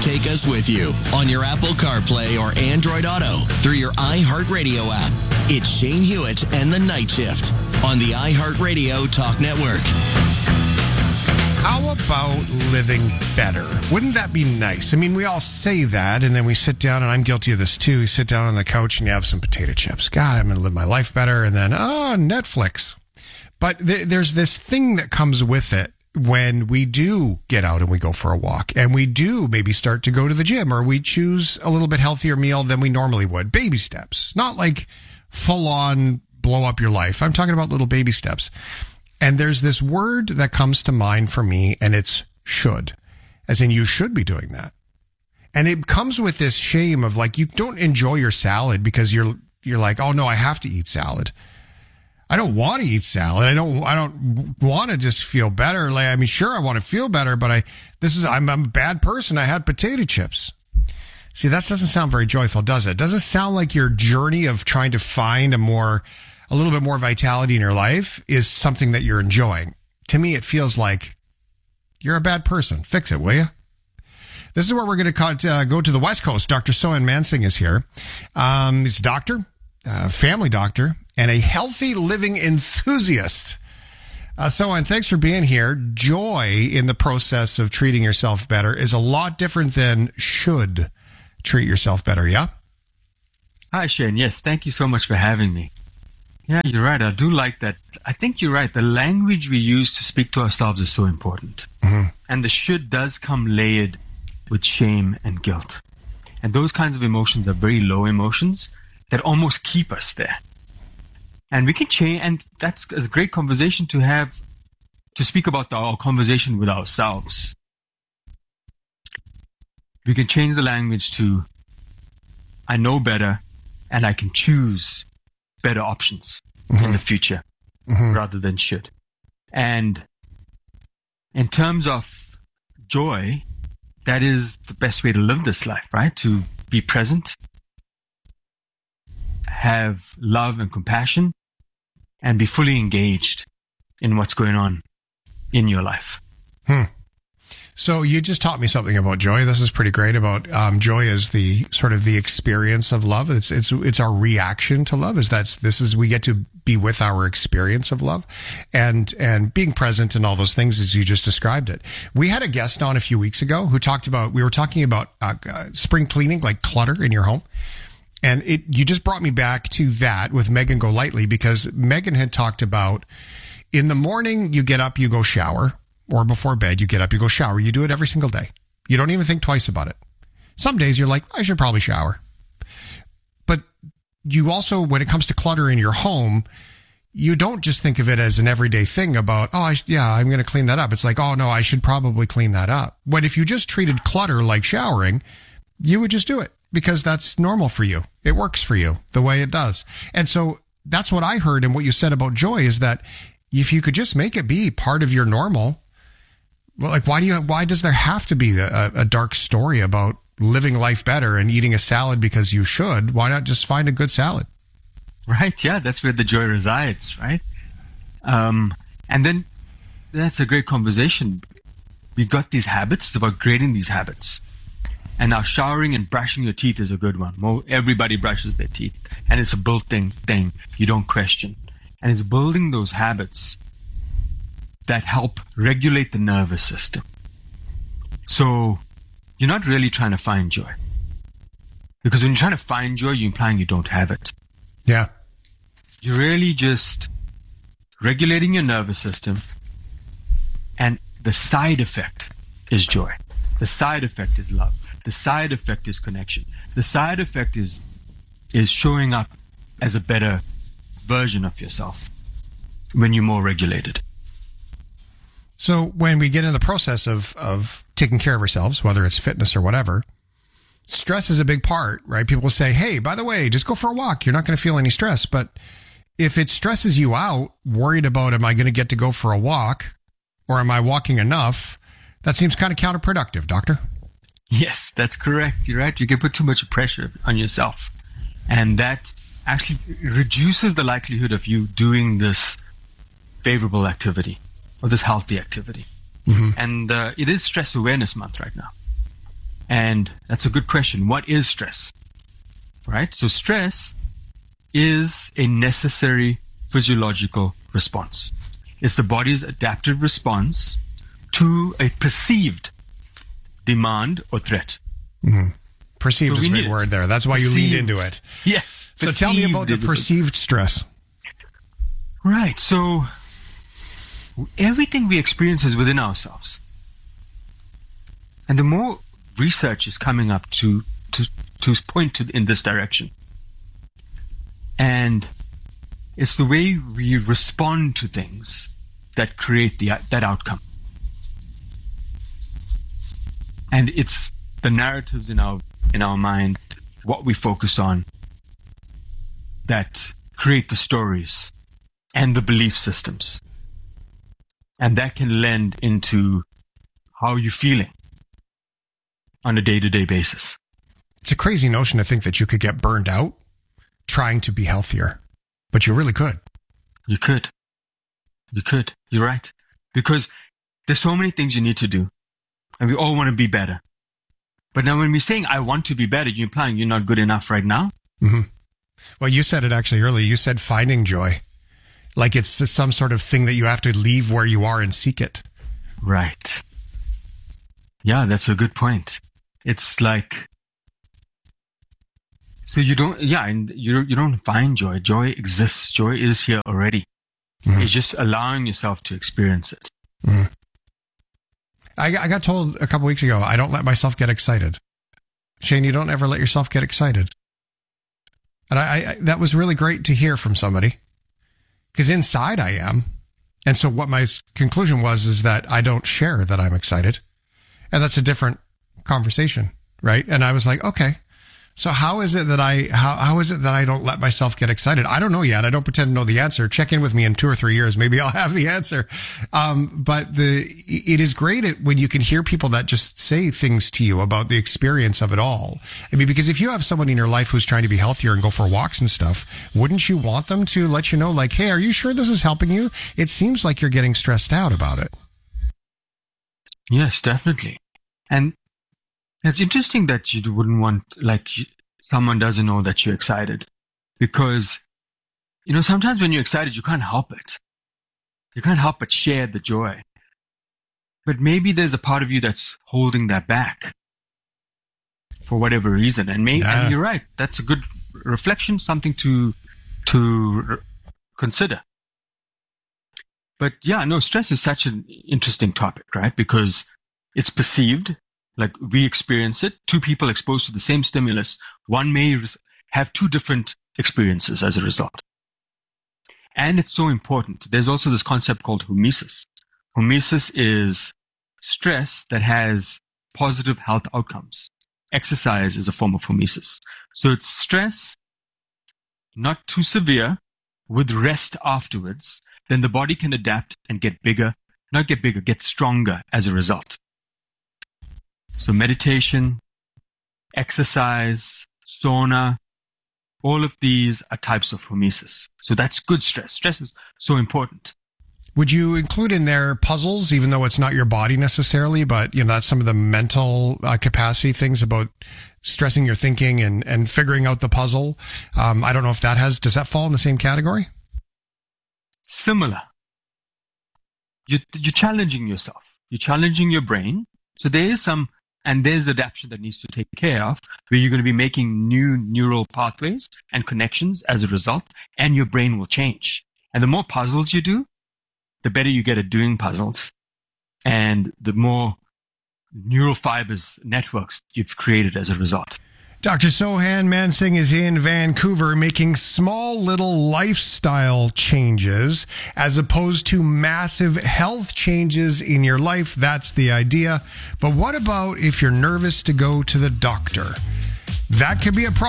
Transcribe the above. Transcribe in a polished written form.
take us with you on your Apple CarPlay or Android Auto through your iHeartRadio app. It's Shane Hewitt and the Night Shift on the iHeartRadio Talk Network. How about living better? Wouldn't that be nice? I mean, we all say that, and then we sit down, and I'm guilty of this too. You sit down on the couch and you have some potato chips. God, I'm going to live my life better. And then, Netflix. But there's this thing that comes with it when we do get out and we go for a walk, and we do maybe start to go to the gym, or we choose a little bit healthier meal than we normally would. Baby steps, not like full on blow up your life. I'm talking about little baby steps. And there's this word that comes to mind for me, and it's should, as in you should be doing that. And it comes with this shame of like, you don't enjoy your salad because you're like, oh no, I have to eat salad. I don't want to eat salad. I don't want to just feel better. Like, I mean, sure, I want to feel better, but I'm a bad person. I had potato chips. See, that doesn't sound very joyful, does it? It doesn't sound like your journey of trying to find a little bit more vitality in your life is something that you're enjoying. To me, it feels like you're a bad person. Fix it, will you? This is where we're going to go to the West Coast. Dr. Sohan Mansingh is here. He's a doctor, family doctor, and a healthy living enthusiast. Sohan, thanks for being here. Joy in the process of treating yourself better is a lot different than should treat yourself better, yeah? Hi, Shane. Yes, thank you so much for having me. Yeah, you're right. I do like that. I think you're right. The language we use to speak to ourselves is so important. Mm-hmm. And the should does come layered with shame and guilt. And those kinds of emotions are very low emotions that almost keep us there. And we can change, and that's a great conversation to have, to speak about our conversation with ourselves. We can change the language to, I know better, and I can choose better options in the future rather than should. And in terms of joy, that is the best way to live this life, right? To be present, have love and compassion, and be fully engaged in what's going on in your life. So you just taught me something about joy. This is pretty great. About joy is the sort of the experience of love. It's our reaction to love. We get to be with our experience of love, and being present and all those things as you just described it. We had a guest on a few weeks ago who we were talking about spring cleaning, like clutter in your home. And you just brought me back to that with Megan Golightly, because Megan had talked about in the morning, you get up, you go shower. Or before bed, you get up, you go shower. You do it every single day. You don't even think twice about it. Some days you're like, I should probably shower. But you also, when it comes to clutter in your home, you don't just think of it as an everyday thing about, I'm going to clean that up. It's like, oh no, I should probably clean that up. But if you just treated clutter like showering, you would just do it because that's normal for you. It works for you the way it does. And so that's what I heard. And what you said about joy is that if you could just make it be part of your normal. Well, like, why does there have to be a dark story about living life better and eating a salad because you should? Why not just find a good salad? Right. Yeah. That's where the joy resides. Right. And then that's a great conversation. We got these habits. It's about creating these habits. And now showering and brushing your teeth is a good one. Everybody brushes their teeth, and it's a built-in thing. You don't question. And it's building those habits that help regulate the nervous system. So you're not really trying to find joy. Because when you're trying to find joy, you're implying you don't have it. Yeah. You're really just regulating your nervous system, and the side effect is joy. The side effect is love. The side effect is connection. The side effect is showing up as a better version of yourself when you're more regulated. So when we get in the process of taking care of ourselves, whether it's fitness or whatever, stress is a big part, right? People will say, hey, by the way, just go for a walk. You're not going to feel any stress. But if it stresses you out, worried about, am I going to get to go for a walk, or am I walking enough? That seems kind of counterproductive, doctor. Yes, that's correct. You're right. You can put too much pressure on yourself. And that actually reduces the likelihood of you doing this favorable activity or this healthy activity. Mm-hmm. And it is Stress Awareness Month right now. And that's a good question. What is stress? Right? So stress is a necessary physiological response. It's the body's adaptive response to a perceived demand or threat. Mm-hmm. Perceived is a great word there. That's why you leaned into it. Yes. So tell me about the perceived stress. Right. So everything we experience is within ourselves. And the more research is coming up to point in this direction. And it's the way we respond to things that create that outcome. And it's the narratives in our mind, what we focus on, that create the stories and the belief systems. And that can lend into how you're feeling on a day-to-day basis. It's a crazy notion to think that you could get burned out trying to be healthier, but you really could. You could. You're right. Because there's so many things you need to do, and we all want to be better. But now when we're saying, I want to be better, you're implying you're not good enough right now? Mm-hmm. Well, you said it actually earlier. You said finding joy. Like it's some sort of thing that you have to leave where you are and seek it. Right. Yeah, that's a good point. It's like, so you don't find joy. Joy exists. Joy is here already. Mm-hmm. It's just allowing yourself to experience it. Mm-hmm. I got told a couple weeks ago, I don't let myself get excited. Shane, you don't ever let yourself get excited. And I that was really great to hear from somebody. Because inside I am. And so what my conclusion was is that I don't share that I'm excited. And that's a different conversation, right? And I was like, okay. So how is it that I don't let myself get excited? I don't know yet. I don't pretend to know the answer. Check in with me in 2 or 3 years. Maybe I'll have the answer. But it is great when you can hear people that just say things to you about the experience of it all. I mean, because if you have someone in your life who's trying to be healthier and go for walks and stuff, wouldn't you want them to let you know, like, hey, are you sure this is helping you? It seems like you're getting stressed out about it. Yes, definitely. And it's interesting that you wouldn't want, like, someone doesn't know that you're excited. Because, sometimes when you're excited, you can't help it. You can't help but share the joy. But maybe there's a part of you that's holding that back for whatever reason. And and you're right. That's a good reflection, something to consider. But yeah, no, stress is such an interesting topic, right? Because it's perceived. Like we experience it, 2 people exposed to the same stimulus, one may have 2 different experiences as a result. And it's so important. There's also this concept called hormesis. Hormesis is stress that has positive health outcomes. Exercise is a form of hormesis. So it's stress, not too severe, with rest afterwards. Then the body can adapt and get stronger as a result. So meditation, exercise, sauna, all of these are types of hormesis. So that's good stress. Stress is so important. Would you include in there puzzles, even though it's not your body necessarily, but that's some of the mental capacity things about stressing your thinking and figuring out the puzzle? I don't know if does that fall in the same category? Similar. You're challenging yourself. You're challenging your brain. So there's adaptation that needs to take care of, where you're going to be making new neural pathways and connections as a result, and your brain will change. And the more puzzles you do, the better you get at doing puzzles, and the more neural fibers networks you've created as a result. Dr. Sohan Mansingh is in Vancouver making small little lifestyle changes as opposed to massive health changes in your life. That's the idea. But what about if you're nervous to go to the doctor? That could be a problem.